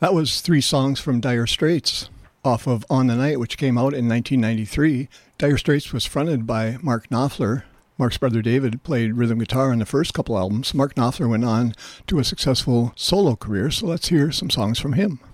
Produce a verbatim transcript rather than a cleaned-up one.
That was three songs from Dire Straits off of On the Night, which came out in nineteen ninety-three. Dire Straits was fronted by Mark Knopfler. Mark's brother David played rhythm guitar on the first couple albums. Mark Knopfler went on to a successful solo career, so let's hear some songs from him.